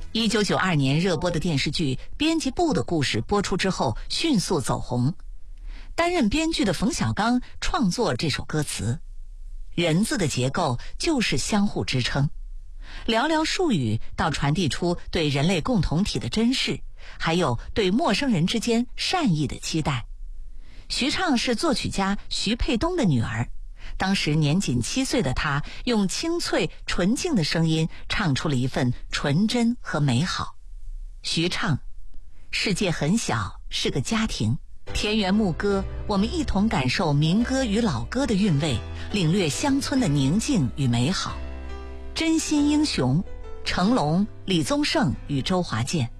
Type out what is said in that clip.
1992年热播的电视剧《编辑部的故事》播出之后迅速走红。担任编剧的冯小刚创作这首歌词，人字的结构就是相互支撑，寥寥数语到传递出对人类共同体的珍视，还有对陌生人之间善意的期待。徐畅是作曲家徐沛东的女儿，当时年仅7岁的她，用清脆纯净的声音唱出了一份纯真和美好。徐畅，世界很小，是个家庭。田园牧歌，我们一同感受民歌与老歌的韵味，领略乡村的宁静与美好。真心英雄，成龙、李宗盛与周华健。